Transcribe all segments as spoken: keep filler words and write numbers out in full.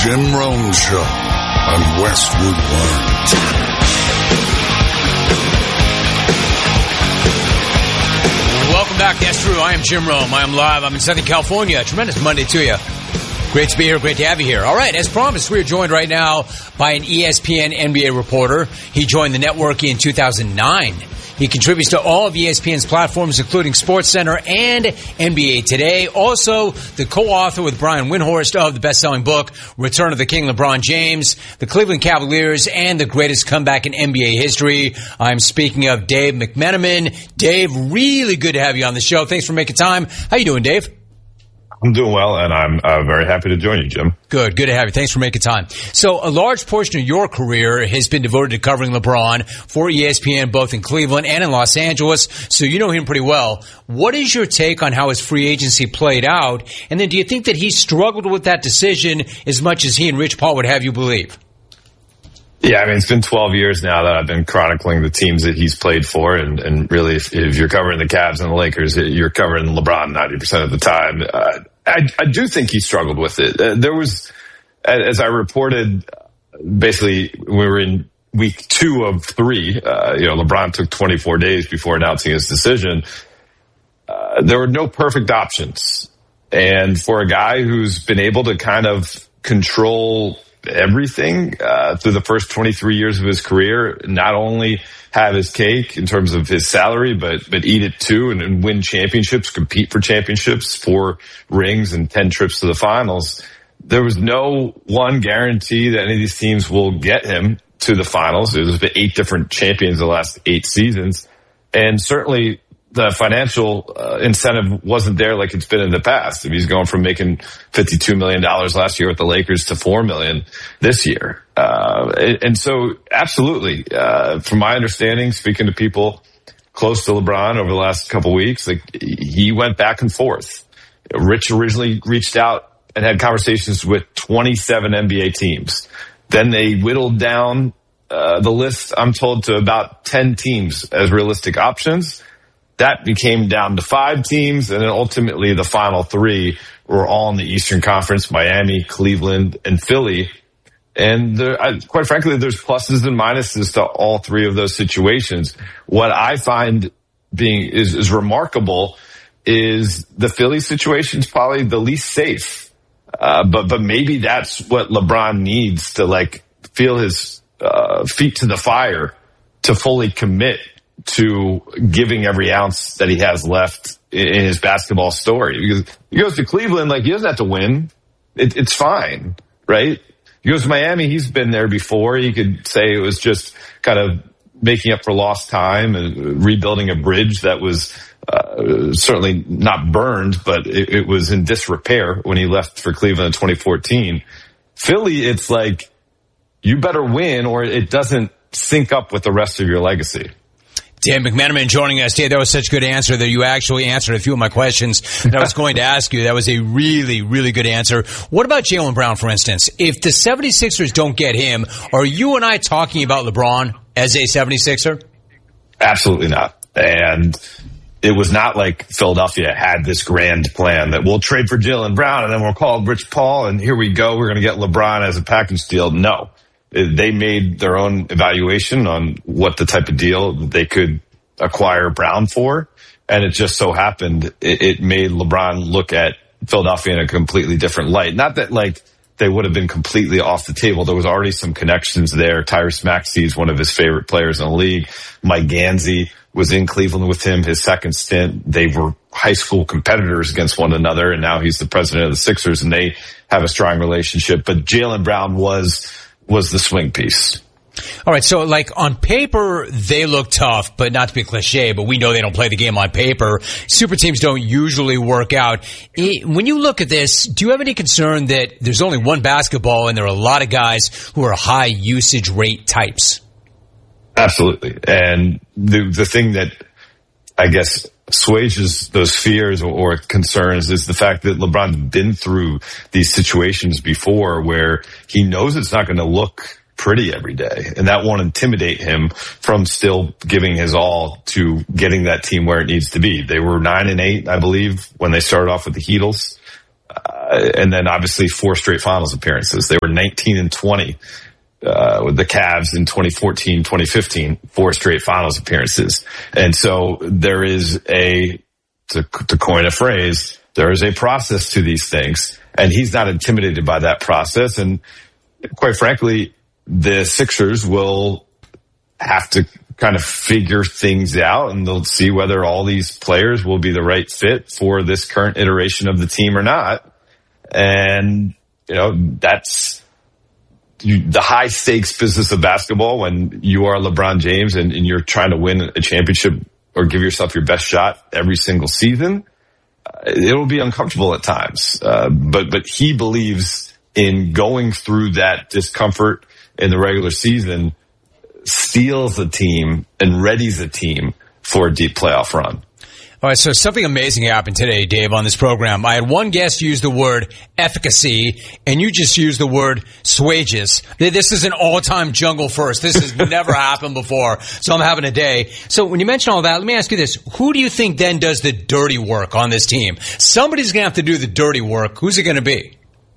Jim Rome Show on Westwood One. Welcome back. That's true. I am Jim Rome. I am live. I'm in Southern California. Tremendous Monday to you. Great to be here. Great to have you here. All right. As promised, we are joined right now by an E S P N N B A reporter. He joined the network in two thousand nine. He contributes to all of E S P N's platforms, including SportsCenter and N B A Today. Also, the co-author with Brian Windhorst of the best-selling book, Return of the King, LeBron James, the Cleveland Cavaliers, and the greatest comeback in N B A history. I'm speaking of Dave McMenamin. Dave, really good to have you on the show. Thanks for making time. How you doing, Dave? I'm doing well, and I'm uh, very happy to join you, Jim. Good. Good to have you. Thanks for making time. So a large portion of your career has been devoted to covering LeBron for E S P N, both in Cleveland and in Los Angeles, so you know him pretty well. What is your take on how his free agency played out? And then do you think that he struggled with that decision as much as he and Rich Paul would have you believe? Yeah, I mean, it's been twelve years now that I've been chronicling the teams that he's played for. And, and really, if, if you're covering the Cavs and the Lakers, you're covering LeBron ninety percent of the time. Uh, I, I do think he struggled with it. Uh, there was, as I reported, basically, we were in week two of three. Uh, you know, LeBron took twenty-four days before announcing his decision. Uh, there were no perfect options. And for a guy who's been able to kind of control everything uh, through the first twenty-three years of his career, not only have his cake in terms of his salary, but but eat it too, and, and win championships, compete for championships, four rings and ten trips to the finals. There was no one guarantee that any of these teams will get him to the finals. There's been eight different champions the last eight seasons, and certainly the financial uh, incentive wasn't there like it's been in the past. If he's going from making fifty-two million dollars last year with the Lakers to four million dollars this year. Uh, and so absolutely, uh, from my understanding, speaking to people close to LeBron over the last couple of weeks, like he went back and forth. Rich originally reached out and had conversations with twenty-seven N B A teams. Then they whittled down uh, the list, I'm told, to about ten teams as realistic options. That became down to five teams, and then ultimately the final three were all in the Eastern Conference: Miami, Cleveland, and Philly. And there, I, quite frankly, there's pluses and minuses to all three of those situations. What I find being is, is remarkable is the Philly situation is probably the least safe. Uh, but but maybe that's what LeBron needs to like feel his uh, feet to the fire to fully commit to giving every ounce that he has left in his basketball story. Because he goes to Cleveland, like, he doesn't have to win. It, it's fine, right? He goes to Miami, he's been there before. He could say it was just kind of making up for lost time and rebuilding a bridge that was uh, certainly not burned, but it, it was in disrepair when he left for Cleveland in twenty fourteen. Philly, it's like, you better win or it doesn't sync up with the rest of your legacy. Dan McMenamin joining us today. That was such a good answer that you actually answered a few of my questions that I was going to ask you. That was a really, really good answer. What about Jaylen Brown, for instance? If the seventy-sixers don't get him, are you and I talking about LeBron as a seventy-sixer? Absolutely not. And it was not like Philadelphia had this grand plan that we'll trade for Jaylen Brown and then we'll call Rich Paul and here we go. We're going to get LeBron as a package deal. No. They made their own evaluation on what the type of deal they could acquire Brown for. And it just so happened it, it made LeBron look at Philadelphia in a completely different light. Not that like they would have been completely off the table. There was already some connections there. Tyrese Maxey is one of his favorite players in the league. Mike Gansey was in Cleveland with him his second stint. They were high school competitors against one another. And now he's the president of the Sixers and they have a strong relationship. But Jaylen Brown was was the swing piece. All right, so like on paper, they look tough, but not to be cliche, but we know they don't play the game on paper. Super teams don't usually work out. When you look at this, do you have any concern that there's only one basketball and there are a lot of guys who are high usage rate types? Absolutely. And the the thing that I guess assuages those fears or, or concerns is the fact that LeBron's been through these situations before where he knows it's not going to look pretty every day, and that won't intimidate him from still giving his all to getting that team where it needs to be. They were nine and eight, I believe, when they started off with the Heatles. Uh, Uh, and then obviously four straight finals appearances. They were nineteen and twenty uh, with the Cavs in twenty fourteen, twenty fifteen, four straight finals appearances. And so there is a, to, to coin a phrase, there is a process to these things, and he's not intimidated by that process. And quite frankly, the Sixers will have to kind of figure things out, and they'll see whether all these players will be the right fit for this current iteration of the team or not. And, you know, that's the high stakes business of basketball when you are LeBron James and, and you're trying to win a championship or give yourself your best shot every single season. It'll be uncomfortable at times. Uh, but, but he believes in going through that discomfort in the regular season, steals the team and readies the team for a deep playoff run. All right, so something amazing happened today, Dave, on this program. I had one guest use the word efficacy, and you just used the word swages. This is an all-time jungle first. This has never happened before, so I'm having a day. So when you mention all that, let me ask you this. Who do you think then does the dirty work on this team? Somebody's going to have to do the dirty work. Who's it going to be?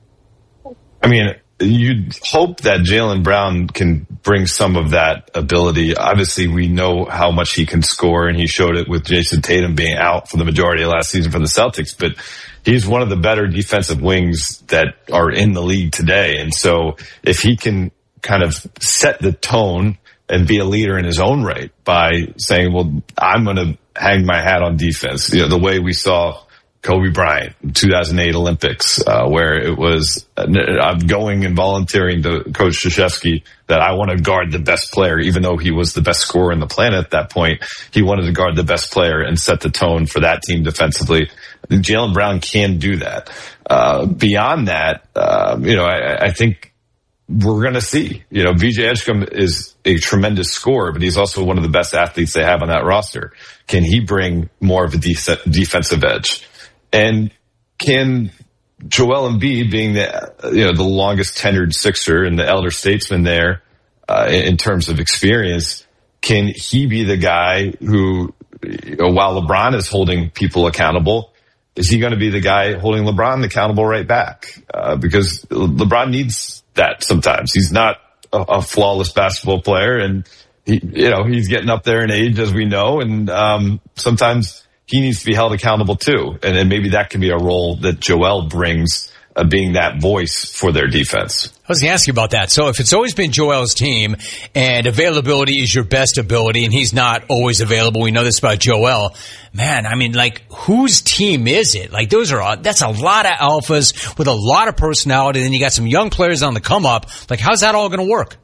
I mean, you'd hope that Jaylen Brown can bring some of that ability. Obviously, we know how much he can score, and he showed it with Jason Tatum being out for the majority of last season for the Celtics. But he's one of the better defensive wings that are in the league today. And so if he can kind of set the tone and be a leader in his own right by saying, well, I'm going to hang my hat on defense, you know, the way we saw Kobe Bryant, two thousand eight Olympics, uh, where it was, uh, I'm going and volunteering to Coach Krzyzewski that I want to guard the best player, even though he was the best scorer in the planet at that point. He wanted to guard the best player and set the tone for that team defensively. Jaylen Brown can do that. Uh, beyond that, uh, you know, I, I think we're going to see, you know, V J Edgecombe is a tremendous scorer, but he's also one of the best athletes they have on that roster. Can he bring more of a de- defensive edge? And can Joel Embiid, being the, you know, the longest tenured Sixer and the elder statesman there, uh, in terms of experience, can he be the guy who, you know, while LeBron is holding people accountable, is he going to be the guy holding LeBron accountable right back? Uh, because LeBron needs that sometimes. He's not a, a flawless basketball player, and he, you know, he's getting up there in age, as we know, and um, sometimes he needs to be held accountable too. And then maybe that can be a role that Joel brings, uh, being that voice for their defense. I was going to ask you about that. So if it's always been Joel's team and availability is your best ability and he's not always available, we know this about Joel, man, I mean, like, whose team is it? Like, those are, that's a lot of alphas with a lot of personality. Then you got some young players on the come up. Like, how's that all going to work?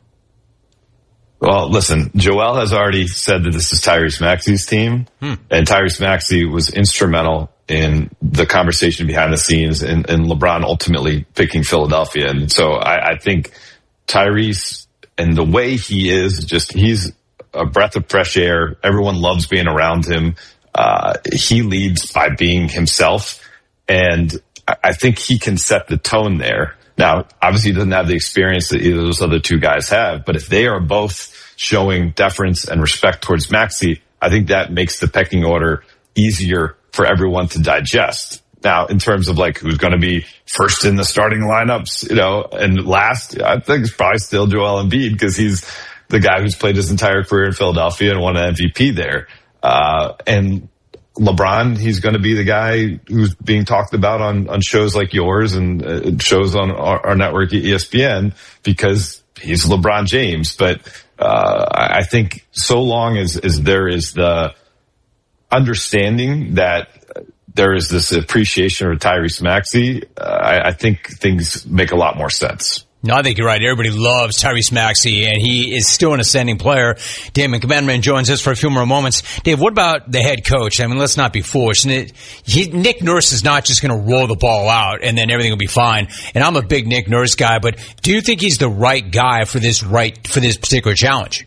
Well, listen, Joel has already said that this is Tyrese Maxey's team, hmm. and Tyrese Maxey was instrumental in the conversation behind the scenes and, and LeBron ultimately picking Philadelphia. And so I, I think Tyrese and the way he is, just he's a breath of fresh air. Everyone loves being around him. Uh, he leads by being himself, and I think he can set the tone there. Now, obviously, he doesn't have the experience that either of those other two guys have, but if they are both showing deference and respect towards Maxey, I think that makes the pecking order easier for everyone to digest. Now, in terms of like who's going to be first in the starting lineups, you know, and last, I think it's probably still Joel Embiid because he's the guy who's played his entire career in Philadelphia and won an M V P there. Uh, and LeBron, he's going to be the guy who's being talked about on, on shows like yours and uh, shows on our, our network at E S P N because he's LeBron James. But uh, I think so long as, as there is the understanding that there is this appreciation of Tyrese Maxey, uh, I, I think things make a lot more sense. No, I think you're right. Everybody loves Tyrese Maxey, and he is still an ascending player. Dave McMenamin joins us for a few more moments. Dave, what about the head coach? I mean, let's not be foolish. He, Nick Nurse is not just going to roll the ball out and then everything will be fine. And I'm a big Nick Nurse guy, but do you think he's the right guy for this right for this particular challenge?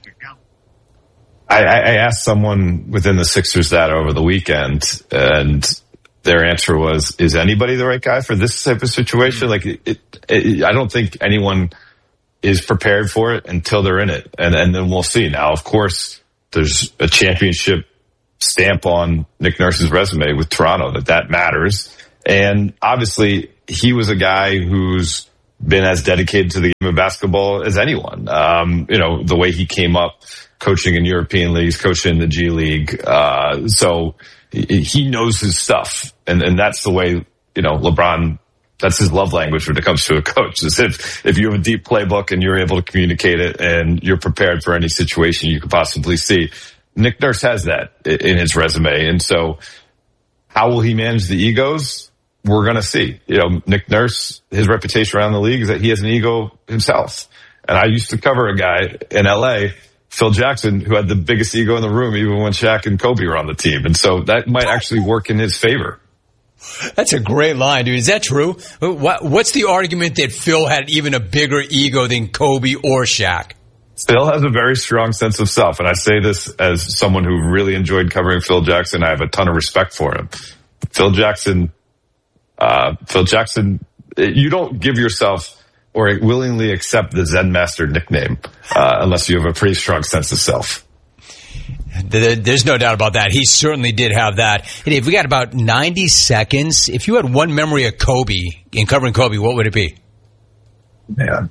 I, I asked someone within the Sixers that over the weekend, and their answer was, is anybody the right guy for this type of situation? Like, it, it, it, I don't think anyone is prepared for it until they're in it. And, and then we'll see. Now, of course, there's a championship stamp on Nick Nurse's resume with Toronto, that that matters. And obviously, he was a guy who's been as dedicated to the game of basketball as anyone. Um, you know, the way he came up coaching in European leagues, coaching in the G League. Uh, so he knows his stuff. And, and that's the way, you know, LeBron, that's his love language when it comes to a coach. Is if, if you have a deep playbook and you're able to communicate it and you're prepared for any situation you could possibly see. Nick Nurse has that in his resume. And so how will he manage the egos? We're going to see. You know, Nick Nurse, his reputation around the league is that he has an ego himself. And I used to cover a guy in L A, Phil Jackson, who had the biggest ego in the room, even when Shaq and Kobe were on the team. And so that might actually work in his favor. That's a great line, dude. Is that true? What's the argument that Phil had even a bigger ego than Kobe or Shaq? Phil has a very strong sense of self. And I say this as someone who really enjoyed covering Phil Jackson. I have a ton of respect for him. Phil Jackson, uh, Phil Jackson, you don't give yourself or willingly accept the Zen Master nickname, uh, unless you have a pretty strong sense of self. There's no doubt about that. He certainly did have that. Hey, Dave, we got about ninety seconds. If you had one memory of Kobe, in covering Kobe, what would it be? Man.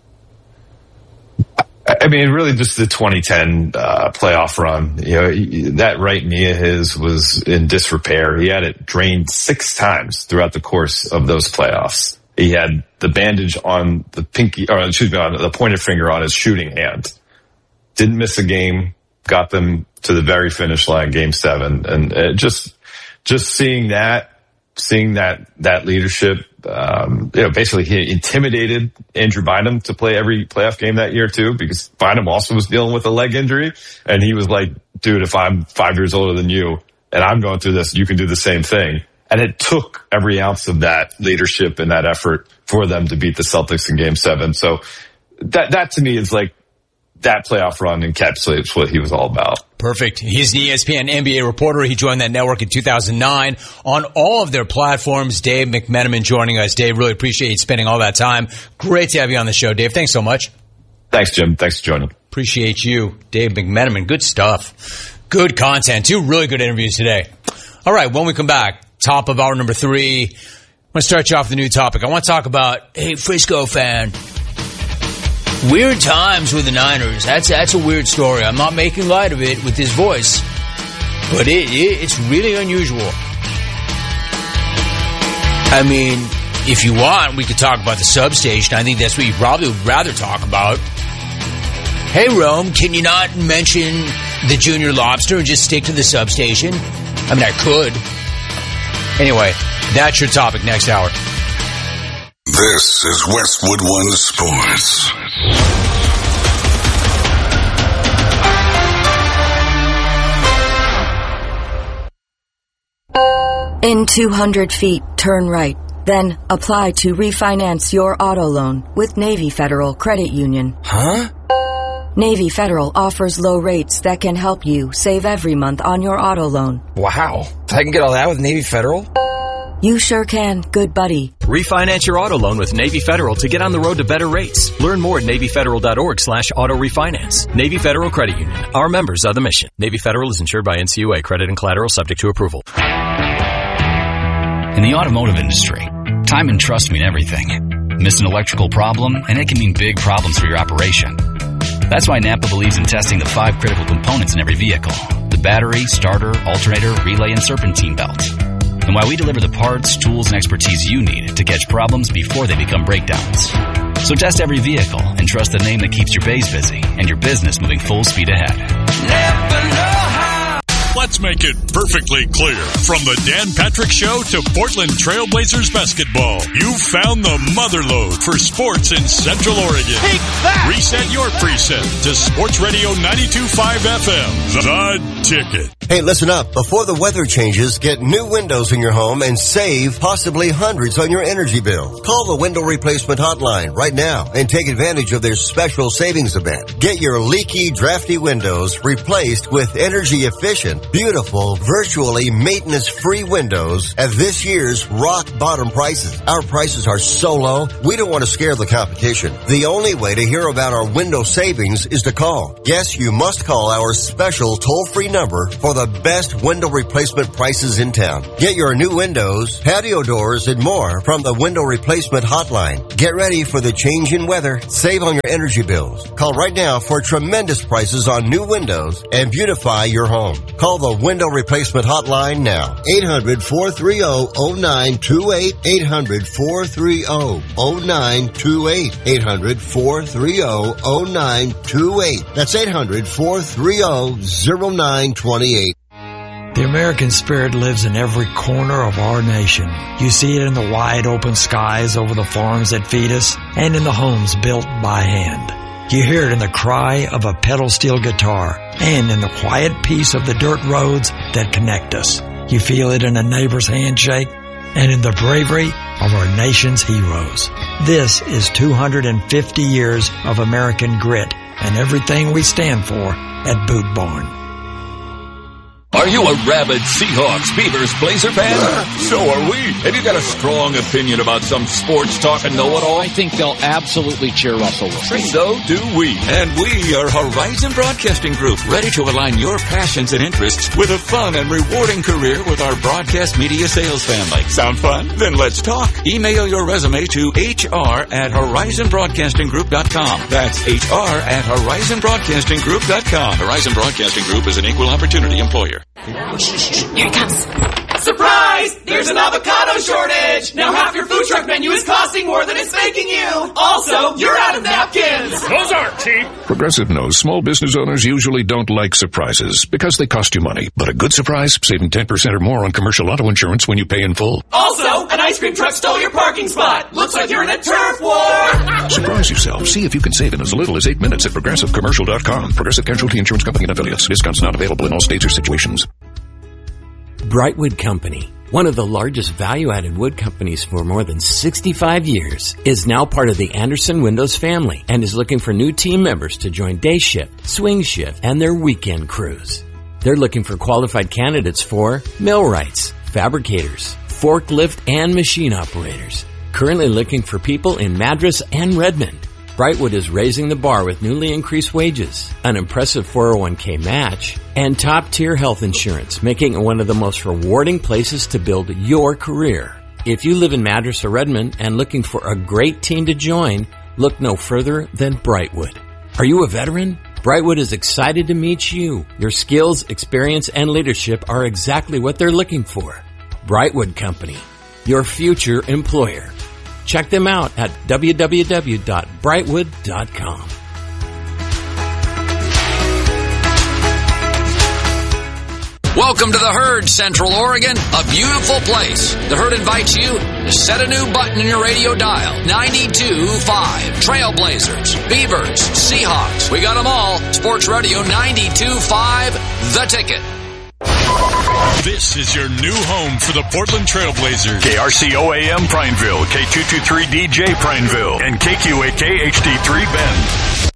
I mean, really just the twenty ten uh, playoff run. You know, that right knee of his was in disrepair. He had it drained six times throughout the course of those playoffs. He had the bandage on the pinky, or excuse me, on the pointer finger on his shooting hand. Didn't miss a game. Got them to the very finish line, game seven. And uh, just, just seeing that, seeing that, that leadership, um, you know, basically he intimidated Andrew Bynum to play every playoff game that year too, because Bynum also was dealing with a leg injury. And he was like, dude, if I'm five years older than you and I'm going through this, you can do the same thing. And it took every ounce of that leadership and that effort for them to beat the Celtics in game seven. So that, that to me is like, that playoff run encapsulates what he was all about. Perfect. He's the E S P N N B A reporter. He joined that network in two thousand nine on all of their platforms. Dave McMenamin joining us. Dave, really appreciate you spending all that time. Great to have you on the show, Dave. Thanks so much. Thanks, Jim. Thanks for joining. Appreciate you, Dave McMenamin. Good stuff. Good content. Two really good interviews today. All right, when we come back, top of hour number three, I'm going to start you off with a new topic. I want to talk about, hey, Frisco fan, weird times with the Niners. That's that's a weird story. I'm not making light of it with his voice, but it, it it's really unusual. I mean, if you want, we could talk about the substation. I think that's what you probably would rather talk about. Hey, Rome, can you not mention the Junior Lobster and just stick to the substation? I mean, I could. Anyway, that's your topic next hour. This is Westwood One Sports. In two hundred feet, turn right. Then apply to refinance your auto loan with Navy Federal Credit Union. Huh? Navy Federal offers low rates that can help you save every month on your auto loan. Wow. I can get all that with Navy Federal? You sure can, good buddy. Refinance your auto loan with Navy Federal to get on the road to better rates. Learn more at NavyFederal.org slash auto refinance. Navy Federal Credit Union. Our members are the mission. Navy Federal is insured by N C U A. Credit and collateral subject to approval. In the automotive industry, time and trust mean everything. Miss an electrical problem, and it can mean big problems for your operation. That's why Napa believes in testing the five critical components in every vehicle: the battery, starter, alternator, relay, and serpentine belt. And why we deliver the parts, tools, and expertise you need to catch problems before they become breakdowns. So test every vehicle and trust the name that keeps your bays busy and your business moving full speed ahead. Never know how. Let's make it perfectly clear. From the Dan Patrick Show to Portland Trailblazers basketball, you found the motherlode for sports in Central Oregon. Take that! Reset your preset to Sports Radio ninety-two point five F M, The Ticket. Hey, listen up. Before the weather changes, get new windows in your home and save possibly hundreds on your energy bill. Call the Window Replacement Hotline right now and take advantage of their special savings event. Get your leaky, drafty windows replaced with energy-efficient, beautiful, virtually maintenance-free windows at this year's rock-bottom prices. Our prices are so low, we don't want to scare the competition. The only way to hear about our window savings is to call. Yes, you must call our special toll-free number for the best window replacement prices in town. Get your new windows, patio doors, and more from the Window Replacement Hotline. Get ready for the change in weather. Save on your energy bills. Call right now for tremendous prices on new windows and beautify your home. Call the Window Replacement Hotline now. eight hundred, four three zero, zero nine two eight. eight hundred, four three zero, zero nine two eight. eight hundred, four three zero, zero nine two eight. That's eight hundred, four three zero, zero nine two eight. The American spirit lives in every corner of our nation. You see it in the wide open skies over the farms that feed us and in the homes built by hand. You hear it in the cry of a pedal steel guitar and in the quiet peace of the dirt roads that connect us. You feel it in a neighbor's handshake and in the bravery of our nation's heroes. This is two hundred fifty years of American grit and everything we stand for at Boot Barn. Are you a rabid Seahawks, Beavers, Blazer fan? So are we. Have you got a strong opinion about some sports talk and know-it-all? I think they'll absolutely cheer Russell Wilson. So do we. And we are Horizon Broadcasting Group, ready to align your passions and interests with a fun and rewarding career with our broadcast media sales family. Sound fun? Then let's talk. Email your resume to H R at horizon broadcasting group dot com. That's H R at horizon broadcasting group dot com. Horizon Broadcasting Group is an equal opportunity employer. Here it comes. Surprise! There's an avocado shortage! Now half your food truck menu is costing more than it's making you! Also, you're out of napkins! Those aren't cheap! Progressive knows small business owners usually don't like surprises because they cost you money. But a good surprise, saving ten percent or more on commercial auto insurance when you pay in full. Also, an ice cream truck stole your parking spot! Looks like you're in a turf war! Surprise yourself. See if you can save in as little as eight minutes at progressive commercial dot com. Progressive Casualty Insurance Company and affiliates. Discounts not available in all states or situations. Brightwood Company, one of the largest value-added wood companies for more than sixty-five years, is now part of the Anderson Windows family and is looking for new team members to join day shift, swing shift, and their weekend crews. They're looking for qualified candidates for millwrights, fabricators, forklift, and machine operators. Currently looking for people in Madras and Redmond. Brightwood is raising the bar with newly increased wages, an impressive four oh one k match, and top-tier health insurance, making it one of the most rewarding places to build your career. If you live in Madras or Redmond and looking for a great team to join, look no further than Brightwood. Are you a veteran? Brightwood is excited to meet you. Your skills, experience, and leadership are exactly what they're looking for. Brightwood Company, your future employer. Check them out at w w w dot brightwood dot com. Welcome to the Herd, Central Oregon, a beautiful place. The Herd invites you to set a new button in your radio dial. ninety-two point five. Trailblazers, Beavers, Seahawks. We got them all. Sports Radio ninety-two point five, The Ticket. This is your new home for the Portland Trailblazers. K R C O A M Prineville, K two twenty-three D J Prineville, and K Q A K H D three Bend.